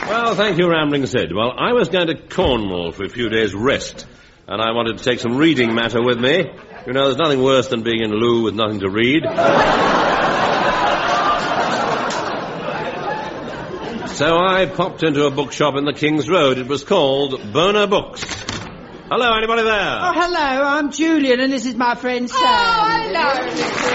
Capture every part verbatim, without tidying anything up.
Well, thank you, Rambling Sid. Well, I was going to Cornwall for a few days' rest, and I wanted to take some reading matter with me. You know, there's nothing worse than being in loo with nothing to read. So I popped into a bookshop in the King's Road. It was called Boner Books. Hello, anybody there? Oh, hello, I'm Julian, and this is my friend Sam. Oh, hello, Mister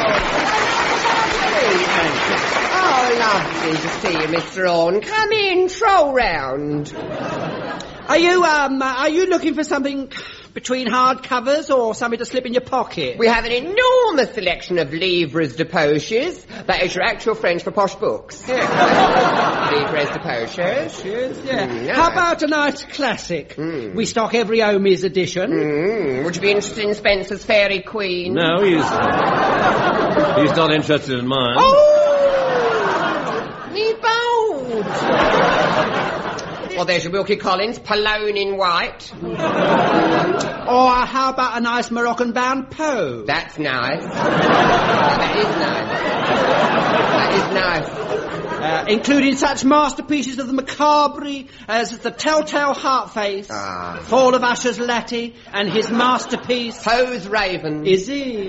Orne. Oh, lovely to see you, Mister Orne. Come in, troll round. Are you, um, are you looking for something between hard covers or something to slip in your pocket? We have an enormous selection of livres de poches. That is your actual French for posh books. Livres de poches. Yeah. Mm, How about a nice classic? Mm. We stock every Omi's edition. Mm. Would you be interested in Spencer's Fairy Queen? No, he's... he's not interested in mine. Oh! Me bold! Well, there's your Wilkie Collins, Polone in white. Or how about a nice Moroccan-bound Poe? That's nice. That is nice. That is nice. Uh, including such masterpieces of the macabre as The Telltale Heart-Face, Ah. Fall of Usher's Laddie, and his masterpiece... Poe's Raven. Is he?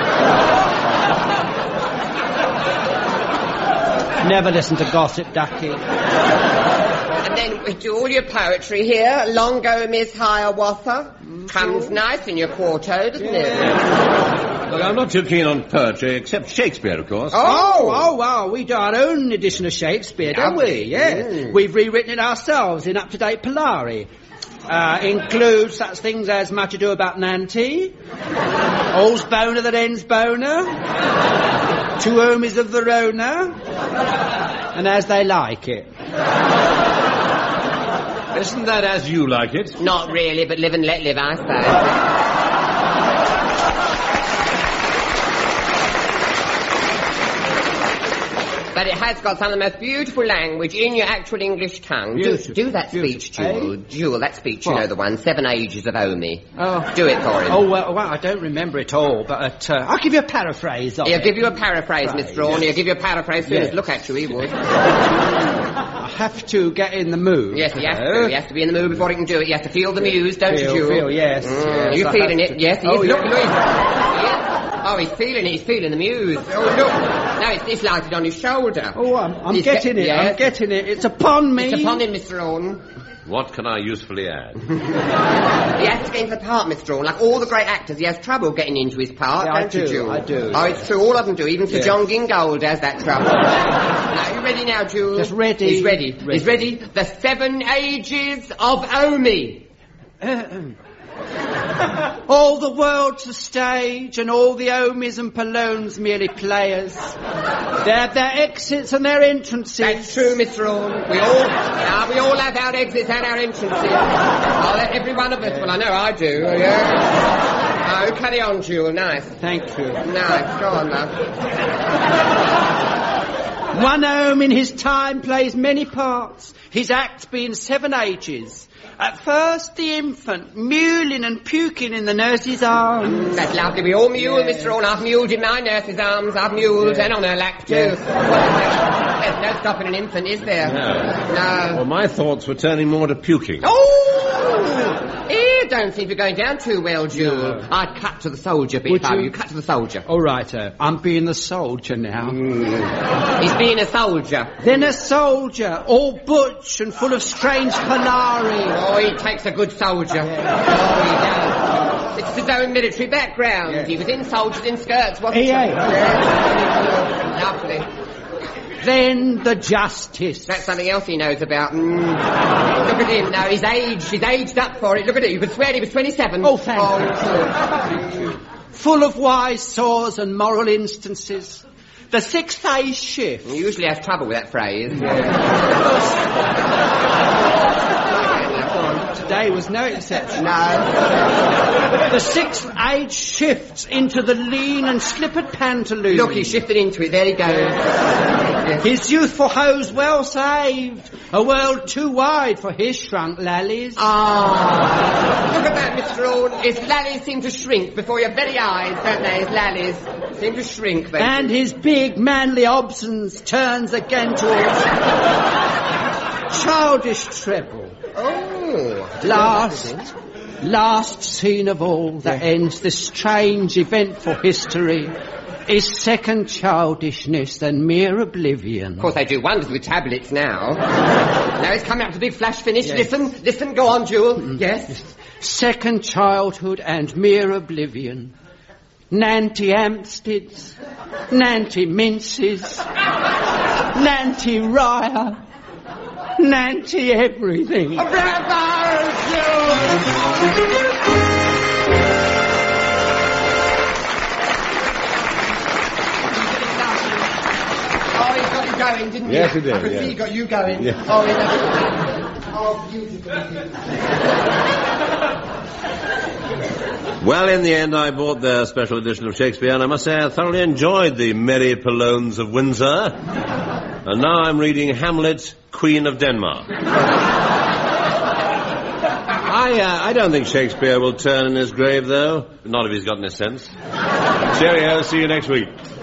Never listen to gossip, Ducky. And then we do all your poetry here. Longo Miss Hiawatha. Comes nice in your quarto, doesn't it? Look, I'm not too keen on poetry, except Shakespeare, of course. Oh, oh, well, we do our own edition of Shakespeare, don't we? Yeah. Mm. We've rewritten it ourselves in up-to-date Polari. Uh, includes such things as Much Ado About Nanty, All's Boner That Ends Boner, Two Homies of Verona, and As They Like It. Isn't that as you like it? Not really, but live and let live, I suppose. But it has got some of the most beautiful language in your actual English tongue. Do, do that speech, Jewel. Eh? Jewel, that speech, What? you know, the one, Seven Ages of Omi. Oh. Do it for him. Oh, well, well, I don't remember it all, but uh, I'll give you a paraphrase of He'll it. give you a paraphrase, Right, Mister Orne. yes. He'll give you a paraphrase as soon Yes. as look at you, he would. I have to get in the mood. Yes, he has though. to. He has to be in the mood before he can do it. He has to feel the muse, don't Feel, you, Jewel? feel, yes, Mm, yes, you I feeling have it? to. Yes, he Oh, is. Look, yeah. look. Yeah. Oh, he's feeling it. He's feeling the muse. Oh, look. Now it's, it's lighted on his shoulder. Oh, I'm, I'm He's getting get- it, yes. I'm getting it. It's upon me. It's upon him, Mister Orne. What can I usefully add? He has to get into the part, Mister Orne. Like all the great actors, he has trouble getting into his part, Yeah, I don't you, do, Jewel? I do. Oh, it's true. All of them do. Even Sir Yes. John Gingold has that trouble. Are you ready now, Jewel? Just ready. He's ready. Ready. He's ready. The Seven Ages of Omi. All the world's a stage, and all the Omis and Polones merely players. They have their exits and their entrances. That's true, Mister Orne. We all, uh, we all have our exits and our entrances. I'll let every one of us. Well, I know I do. Yeah. Oh, carry on, Jewel. Nice. Thank you. Nice. Go on, love. One Om in his time plays many parts, his acts being seven ages. At first, the infant, mewling and puking in the nurse's arms. That's lovely. We all mule, Yeah. Mister Orne. I've muled in my nurse's arms. I've muled Yeah. and on her lap, too. Yeah. There's no stopping an infant, is there? No. No. Well, my thoughts were turning more to puking. Oh! Ear don't seem to be going down too well, Jewel. No. I'd cut to the soldier bit, Would though. you? You cut to the soldier. All right, uh, I'm being the soldier now. He's being a soldier. Then a soldier, all butch and full of strange polari. Oh, he takes a good soldier. Oh, he does. It's his own military background. Yeah. He was in soldiers in skirts, wasn't He he? ain't. Lovely. Then the justice. That's something else he knows about. Mm. Look at him now. He's aged. He's aged up for it. Look at it. You could swear he was twenty-seven. Oh, thank oh, you. Full of wise saws and moral instances. The six-day shift. He usually has trouble with that phrase. Today was no exception. No. The sixth age shifts into the lean and slippered pantaloon. Look, he shifted into it. There he goes. Yes. His youthful hose well saved. A world too wide for his shrunk lallies. Ah. Look at that, Mister Orne. His lallies seem to shrink before your very eyes, don't they? His lallies seem to shrink. They And his big manly obsons turns again towards... Childish treble. Oh. Last, last scene of all that ends this strange eventful history is second childishness and mere oblivion. Of course, they do wonders with tablets now. Now it's coming up to big flash finish. Yes. Listen, listen, go on, Jewel. Mm. Yes? Second childhood and mere oblivion. Nanty Hampsteads, Nanty Minces, Nanty Ryer, Nanty everything. Bravo, Jewel! Going, didn't yes, he? he did. I could yes. see he got you going. Yes. Oh, he oh, beautiful. Well, in the end, I bought their special edition of Shakespeare, and I must say I thoroughly enjoyed the Merry Polones of Windsor. And now I'm reading Hamlet, Queen of Denmark. I, uh, I don't think Shakespeare will turn in his grave, though. Not if he's got any sense. Cheerio, see you next week.